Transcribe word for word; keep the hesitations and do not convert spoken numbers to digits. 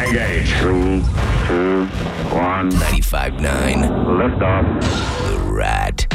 Engage. Three, two, one. ninety-five point nine. Lift off. The Rat.